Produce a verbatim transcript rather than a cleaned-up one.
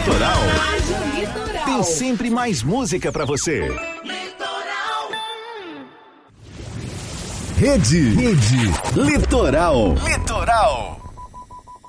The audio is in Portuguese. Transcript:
Litoral. Rádio Litoral. Tem sempre mais música pra você. Litoral. Rede. Rede. Litoral. Litoral.